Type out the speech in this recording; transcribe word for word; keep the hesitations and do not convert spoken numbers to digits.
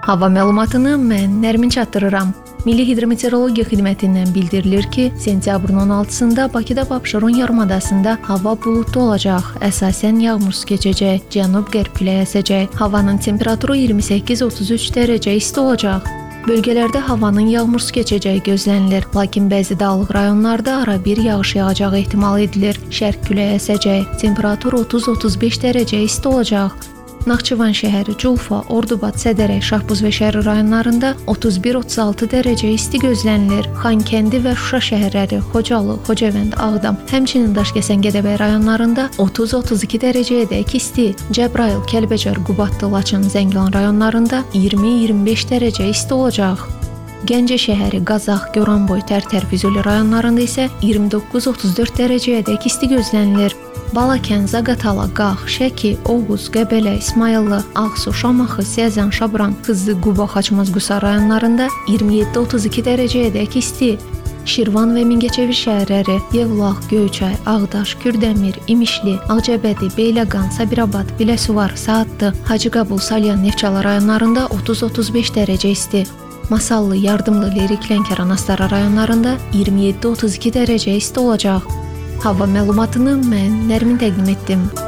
Hava məlumatını mən Nərmin çatdırıram. Milli Hidrometeorologiya Xidmətindən bildirilir ki, sentyabrın on altısında Bakıda və Abşeron yarımadasında hava buludlu olacaq, əsasən yağmursuz keçəcək, cənub-qərb küləyi əsəcək. Havanın temperaturu iyirmi səkkiz otuz üç dərəcə isti olacaq. Bölgələrdə havanın yağmursuz keçəcəyi gözlənilir, lakin bəzi dağlıq rayonlarda ara bir yağış yağacağı ehtimal edilir. Şərq küləyi əsəcək, temperatur otuz otuz beş dərəcə isti olacaq. Naxçıvan şəhəri, Culfa, Ordubad, Sədərək, Şahbuz və Şərri rayonlarında otuz bir otuz altı dərəcə isti gözlənilir. Xankəndi və Şuşa şəhərləri, Xocalı, Xocavənd, Ağdam, həmçinin Daşkəsən, Gədəbəy rayonlarında otuz otuz iki dərəcəyədək isti. Cəbrayıl, Kəlbəcər, Qubadlı, Laçın, Zəngilan rayonlarında iyirmi iyirmi beş dərəcə isti olacaq. Gəncə şəhəri, Qazax, Goranboy, Tərtər, Füzuli rayonlarında isə iyirmi doqquz otuz dörd dərəcəyədək isti gözlənilir. Balakən, Zaqatala, Qax, Şəki, Oğuz, Qəbələ, İsmayıllı, Ağsu, Şamaxı, Siyəzən, Şabran, Qızlı, Quba, Xaçmaz, Qusar rayonlarında iyirmi yeddi otuz iki dərəcəyədək isti. Şirvan və Mingəçevir şəhərləri, Yevlax, Göyçay, Ağdaş, Kürdəmir, İmişli, Ağcabədi, Beyləqan, Sabirabad, Biləsuvar, Saatlı, Hacıqabul, Salyan, Neftçala rayonlarında otuz otuz beş dərəcə isti. Masallı, Yardımlı, Lerik, Lənkəran, Astara rayonlarında iyirmi yeddi otuz iki dərəcə isti olacaq. Hava məlumatını mən Nərmin təqdim etdim.